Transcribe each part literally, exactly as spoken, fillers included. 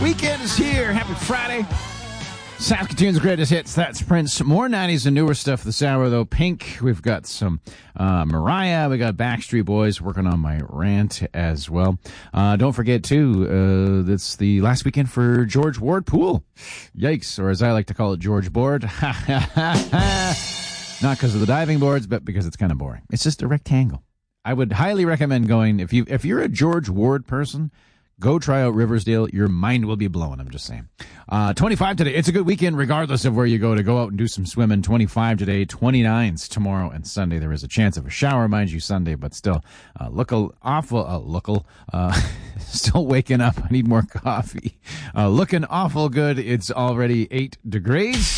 Weekend is here. Happy Friday. Saskatoon's greatest hits. That's Prince. More nineties and newer stuff this hour, though. Pink. We've got some uh, Mariah. We got Backstreet Boys working on my rant as well. Uh, don't forget, too, uh, it's the last weekend for George Ward Pool. Yikes. Or as I like to call it, George Board. Not because of the diving boards, but because it's kind of boring. It's just a rectangle. I would highly recommend going, if you if you're a George Ward person, go try out Riversdale. Your mind will be blown, I'm just saying. Uh, twenty-five today. It's a good weekend regardless of where you go to go out and do some swimming. twenty-five today, twenty-nines tomorrow and Sunday. There is a chance of a shower, mind you, Sunday, but still, uh, look a, awful, uh, look a, uh, still waking up. I need more coffee. Uh, looking awful good. It's already eight degrees.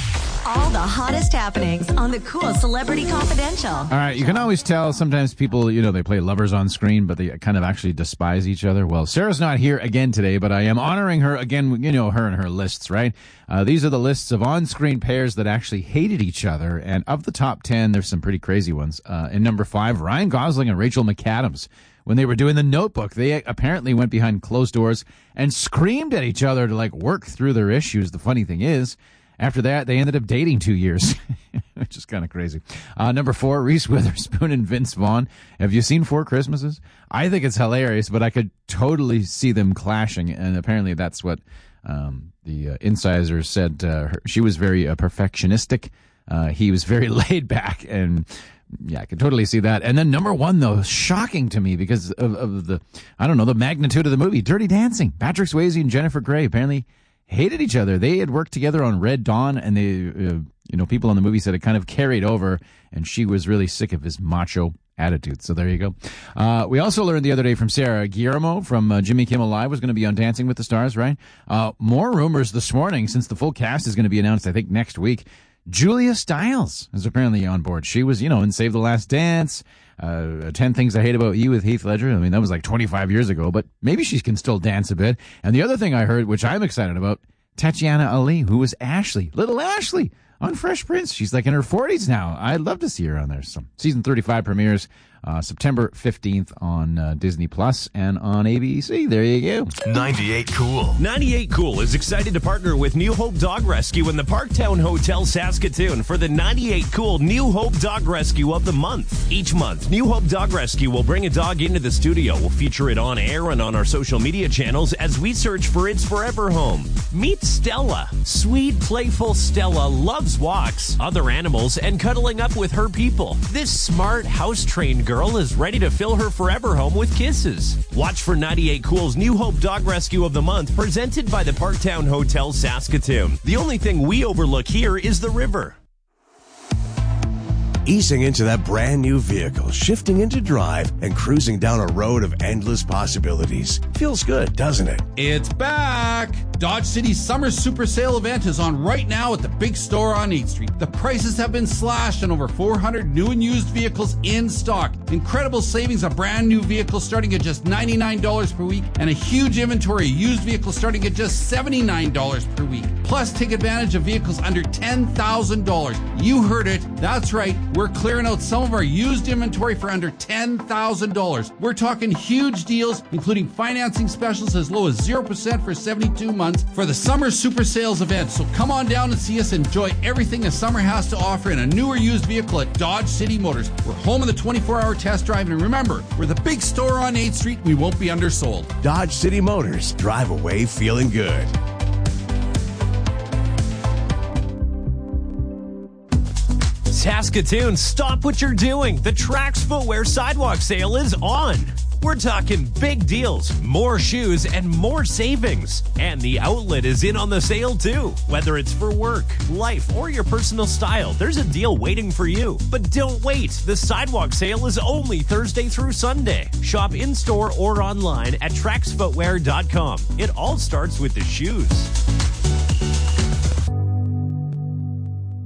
All the hottest happenings on the Cool Celebrity Confidential. All right, you can always tell sometimes people, you know, they play lovers on screen, but they kind of actually despise each other. Well, Sarah's not here again today, but I am honoring her again, you know, her and her lists, right? Uh, these are the lists of on-screen pairs that actually hated each other, and of the top ten, there's some pretty crazy ones. Uh, in number five, Ryan Gosling and Rachel McAdams. When they were doing The Notebook, they apparently went behind closed doors and screamed at each other to, like, work through their issues. The funny thing is, after that, they ended up dating two years, which is kind of crazy. Uh, number four, Reese Witherspoon and Vince Vaughn. Have you seen Four Christmases? I think it's hilarious, but I could totally see them clashing, and apparently that's what um, the uh, insiders said. Uh, her, she was very uh, perfectionistic. Uh, he was very laid back, and yeah, I could totally see that. And then number one, though, shocking to me because of, of the, I don't know, the magnitude of the movie, Dirty Dancing. Patrick Swayze and Jennifer Grey apparently hated each other. They had worked together on Red Dawn, and they, uh, you know, people on the movie said it kind of carried over, and she was really sick of his macho attitude. So there you go. Uh, we also learned the other day from Sarah, Guillermo from uh, Jimmy Kimmel Live was going to be on Dancing with the Stars, right? Uh, more rumors this morning, since the full cast is going to be announced, I think, next week. Julia Stiles is apparently on board. She was, you know, in Save the Last Dance, uh, ten Things I Hate About You with Heath Ledger. I mean, that was like twenty-five years ago, but maybe she can still dance a bit. And the other thing I heard, which I'm excited about, Tatiana Ali, who was Ashley, little Ashley on Fresh Prince. She's like in her forties now. I'd love to see her on there. So season thirty-five premieres uh, September fifteenth on uh, Disney Plus and on A B C. There you go. ninety-eight Cool. ninety-eight Cool is excited to partner with New Hope Dog Rescue in the Parktown Hotel, Saskatoon for the ninety-eight Cool New Hope Dog Rescue of the Month. Each month, New Hope Dog Rescue will bring a dog into the studio. We'll feature it on air and on our social media channels as we search for its forever home. Meet Stella. Sweet, playful Stella loves walks, other animals, and cuddling up with her people. This smart, house-trained girl is ready to fill her forever home with kisses. Watch for ninety-eight Cool's New Hope Dog Rescue of the Month, presented by the Parktown Hotel, Saskatoon. The only thing we overlook here is the river. Easing into that brand new vehicle, shifting into drive, and cruising down a road of endless possibilities. Feels good, doesn't it? It's back! Dodge City's Summer Super Sale event is on right now at the big store on eighth Street. The prices have been slashed on over four hundred new and used vehicles in stock. Incredible savings on brand new vehicles starting at just ninety-nine dollars per week, and a huge inventory of used vehicles starting at just seventy-nine dollars per week. Plus, take advantage of vehicles under ten thousand dollars. You heard it. That's right. We're clearing out some of our used inventory for under ten thousand dollars. We're talking huge deals, including financing specials as low as zero percent for seventy-two months for the Summer Super Sales event. So come on down and see us enjoy everything a summer has to offer in a new or used vehicle at Dodge City Motors. We're home of the twenty-four hour test drive, and remember, we're the big store on eighth Street. We won't be undersold. Dodge City Motors. Drive away feeling good. Saskatoon, stop what you're doing. The Trax Footwear Sidewalk Sale is on. We're talking big deals, more shoes, and more savings. And the outlet is in on the sale too. Whether it's for work, life, or your personal style, there's a deal waiting for you. But don't wait. The Sidewalk Sale is only Thursday through Sunday. Shop in-store or online at trax footwear dot com. It all starts with the shoes.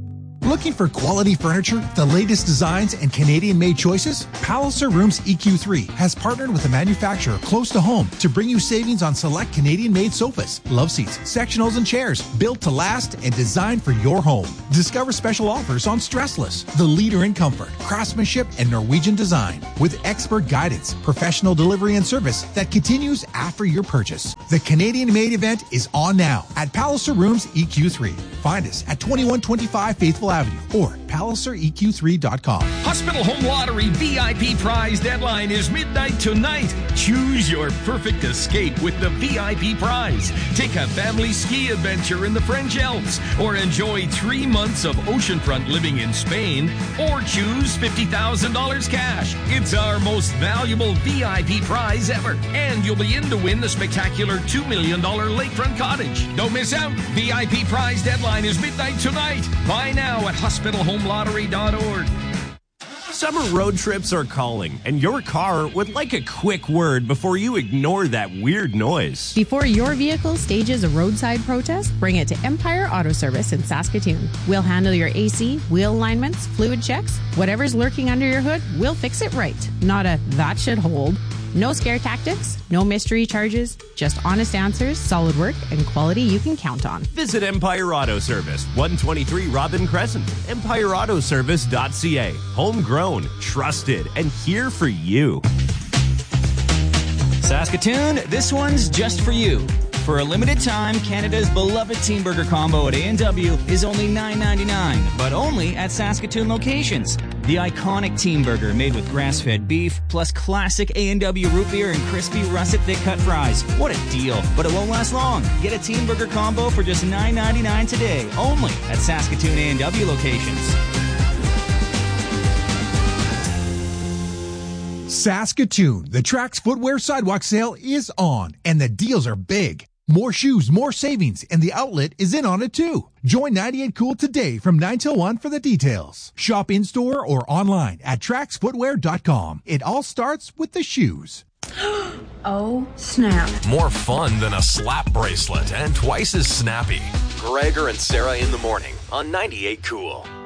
Looking for quality furniture, the latest designs, and Canadian-made choices? Palliser Rooms E Q three has partnered with a manufacturer close to home to bring you savings on select Canadian-made sofas, love seats, sectionals, and chairs built to last and designed for your home. Discover special offers on Stressless, the leader in comfort, craftsmanship, and Norwegian design, with expert guidance, professional delivery, and service that continues after your purchase. The Canadian-made event is on now at Palliser Rooms E Q three. Find us at twenty-one twenty-five Faithful Avenue or palliser e q three dot com. Hospital Home Lottery V I P prize deadline is midnight tonight. Choose your perfect escape with the V I P prize. Take a family ski adventure in the French Alps, or enjoy three months of oceanfront living in Spain, or choose fifty thousand dollars cash. It's our most valuable V I P prize ever, and you'll be in to win the spectacular two million dollars lakefront cottage. Don't miss out. V I P prize deadline is midnight tonight. Buy now at hospital home lottery dot org. Summer road trips are calling, and your car would like a quick word before you ignore that weird noise. Before your vehicle stages a roadside protest, bring it to Empire Auto Service in Saskatoon. We'll handle your A C, wheel alignments, fluid checks, whatever's lurking under your hood, we'll fix it right. Not a that should hold. No scare tactics, no mystery charges, just honest answers, solid work, and quality you can count on. Visit Empire Auto Service, one twenty-three Robin Crescent, empire auto service dot c a. Homegrown, trusted, and here for you. Saskatoon, this one's just for you. For a limited time, Canada's beloved Team Burger Combo at A and W is only nine ninety-nine, but only at Saskatoon locations. The iconic Team Burger made with grass-fed beef, plus classic A and W root beer and crispy russet thick-cut fries. What a deal, but it won't last long. Get a Team Burger Combo for just nine ninety-nine today, only at Saskatoon A and W locations. Saskatoon, the Trax Footwear Sidewalk Sale is on, and the deals are big. More shoes, more savings, and the outlet is in on it too. Join ninety-eight Cool today from nine till one for the details. Shop in-store or online at trax footwear dot com. It all starts with the shoes. Oh, snap. More fun than a slap bracelet and twice as snappy. Gregor and Sarah in the morning on ninety-eight Cool.